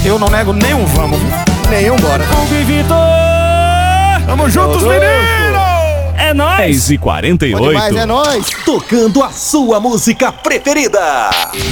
Eu não nego nenhum vamos, viu? Nenhum bora. Hugo e Vitor! Tamo juntos, menino! É nóis! 10h48. Bom demais, é nóis. Tocando a sua música preferida.